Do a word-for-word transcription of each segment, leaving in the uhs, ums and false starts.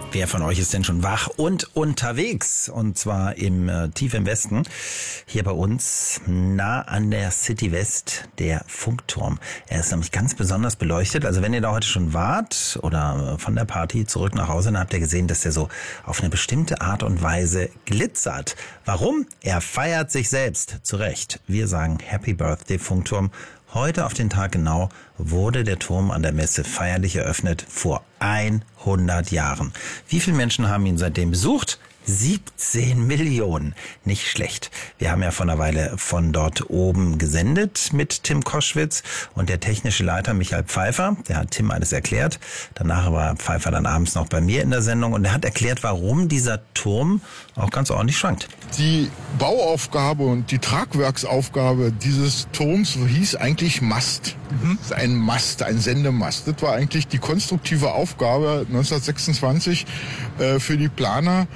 Wer von euch ist denn schon wach und unterwegs? Und zwar im äh, tief im Westen, hier bei uns, nah an der City West, der Funkturm. Er ist nämlich ganz besonders beleuchtet. Also wenn ihr da heute schon wart oder von der Party zurück nach Hause, dann habt ihr gesehen, dass der so auf eine bestimmte Art und Weise glitzert. Warum? Er feiert sich selbst. Zu Recht. Wir sagen Happy Birthday Funkturm. Heute auf den Tag genau wurde der Turm an der Messe feierlich eröffnet, vor hundert Jahren. Wie viele Menschen haben ihn seitdem besucht? siebzehn Millionen. Nicht schlecht. Wir haben ja vor einer Weile von dort oben gesendet mit Tim Koschwitz und der technische Leiter Michael Pfeiffer. Der hat Tim alles erklärt. Danach war Pfeiffer dann abends noch bei mir in der Sendung und er hat erklärt, warum dieser Turm auch ganz ordentlich schwankt. Die Bauaufgabe und die Tragwerksaufgabe dieses Turms hieß eigentlich Mast. Mhm. Ein Mast, ein Sendemast. Das war eigentlich die konstruktive Aufgabe neunzehnhundertsechsundzwanzig äh, für die Planer.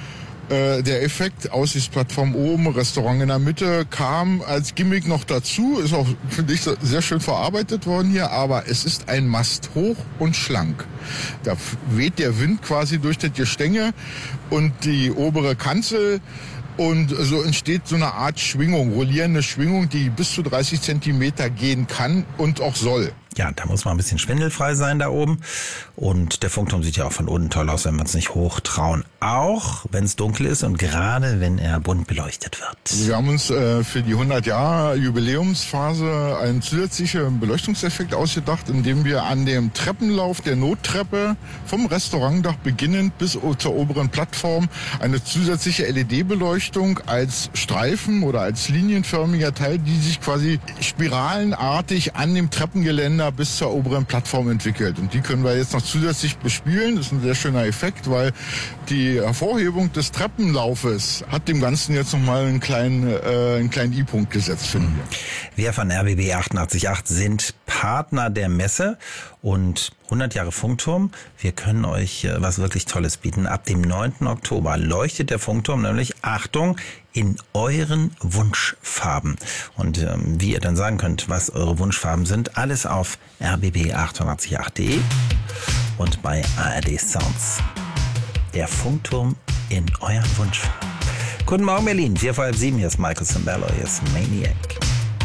Der Effekt, Aussichtsplattform oben, Restaurant in der Mitte, kam als Gimmick noch dazu. Ist auch, finde ich, sehr schön verarbeitet worden hier. Aber es ist ein Mast, hoch und schlank. Da weht der Wind quasi durch das Gestänge und die obere Kanzel. Und so entsteht so eine Art Schwingung, rollierende Schwingung, die bis zu dreißig Zentimeter gehen kann und auch soll. Ja, da muss man ein bisschen schwindelfrei sein da oben. Und der Funkturm sieht ja auch von unten toll aus, wenn man es nicht hochtrauen. Auch wenn es dunkel ist und gerade wenn er bunt beleuchtet wird. Also wir haben uns äh, für die hundert Jahre Jubiläumsphase einen zusätzlichen Beleuchtungseffekt ausgedacht, indem wir an dem Treppenlauf der Nottreppe vom Restaurantdach beginnend bis zur oberen Plattform eine zusätzliche L E D-Beleuchtung als Streifen oder als linienförmiger Teil, die sich quasi spiralenartig an dem Treppengeländer bis zur oberen Plattform entwickelt. Und die können wir jetzt noch zusätzlich bespielen. Das ist ein sehr schöner Effekt, weil die Hervorhebung des Treppenlaufes hat dem Ganzen jetzt nochmal einen kleinen, äh, einen kleinen I-Punkt gesetzt, finden wir. Wir von R B B achtundachtzig Komma acht sind Partner der Messe und hundert Jahre Funkturm. Wir können euch äh, was wirklich Tolles bieten. Ab dem neunten Oktober leuchtet der Funkturm nämlich, Achtung, in euren Wunschfarben. Und ähm, wie ihr dann sagen könnt, was eure Wunschfarben sind, alles auf R B B achtundachtzig Komma acht punkt de und bei A R D Sounds. Der Funkturm in euren Wunschfarben. Guten Morgen Berlin, vier vor halb sieben, hier ist Michael Sambello, hier ist Maniac.